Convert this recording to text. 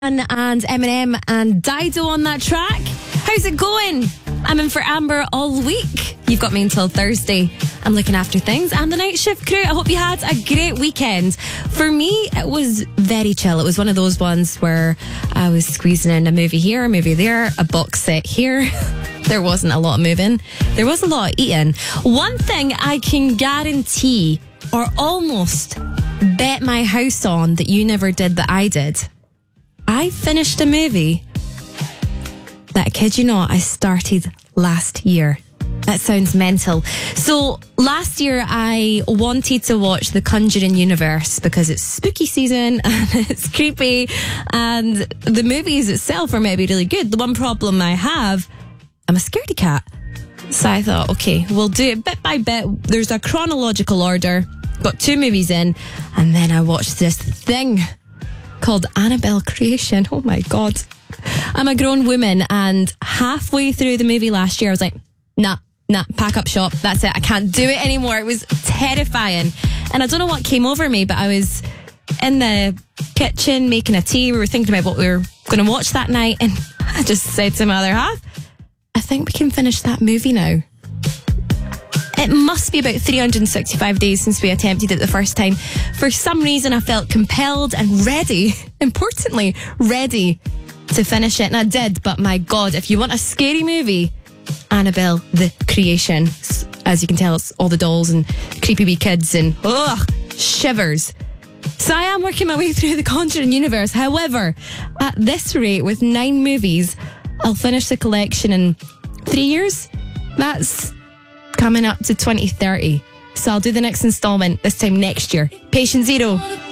And Eminem and Dido on that track. How's it going? I'm in for Amber all week. You've got me until Thursday. I'm looking after things and the night shift crew. I hope you had a great weekend. For me, it was very chill. It was one of those ones where I was squeezing in a movie here, a movie there, a box set here. There wasn't a lot of moving. There was a lot of eating. One thing I can guarantee, or almost bet my house on, that you never did that I did. I finished a movie that, I kid you not, I started last year. That sounds mental. So last year I wanted to watch The Conjuring universe because it's spooky season and it's creepy and the movies itself are maybe really good. The one problem I have, I'm a scaredy cat. So I thought, okay, we'll do it bit by bit. There's a chronological order. Got 2 movies in and then I watched this thing called Annabelle Creation. Oh my God. I'm a grown woman and halfway through the movie last year, I was like, nah, pack up shop. That's it. I can't do it anymore. It was terrifying. And I don't know what came over me, but I was in the kitchen making a tea. We were thinking about what we were going to watch that night. And I just said to my other half, I think we can finish that movie now. It must be about 365 days since we attempted it the first time. For some reason, I felt compelled and ready, importantly, ready to finish it. And I did, but my God, if you want a scary movie, Annabelle, The Creation. As you can tell, it's all the dolls and creepy wee kids and shivers. So I am working my way through the Conjuring universe. However, at this rate, with 9 movies, I'll finish the collection in 3 years. That's coming up to 2030. So I'll do the next installment this time next year. Patient zero.